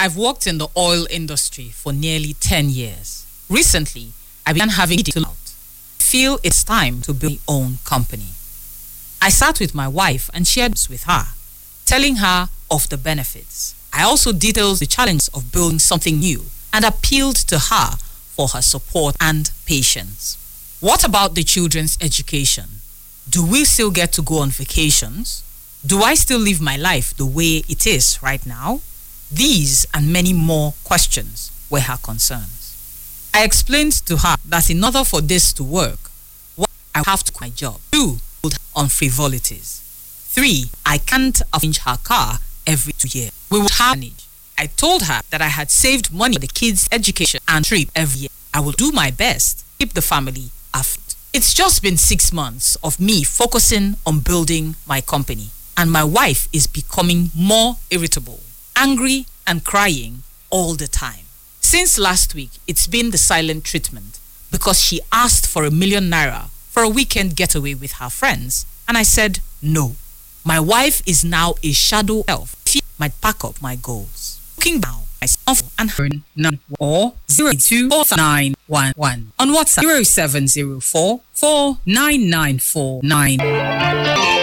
I've worked in the oil industry for nearly 10 years. Recently, I began having to out. I feel it's time to build my own company. I sat with my wife and shared this with her, telling her of the benefits. I also detailed the challenges of building something new and appealed to her for her support and patience. What about the children's education? Do we still get to go on vacations? Do I still live my life the way it is right now? These and many more questions were her concerns. I explained to her that in order for this to work, 1, I have to quit my job. 2, on frivolities. 3, I can't change her car every 2 years. We would manage. I told her that I had saved money for the kids' education and trip every year. I will do my best to keep the family afloat. It's just been 6 months of me focusing on building my company, and my wife is becoming more irritable, angry, and crying all the time. Since last week, it's been the silent treatment because she asked for #1,000,000 for a weekend getaway with her friends, and I said no. My wife is now a shadow elf. She might pack up my goals. Looking now, myself and her or 024911 on WhatsApp 0704 4994 9.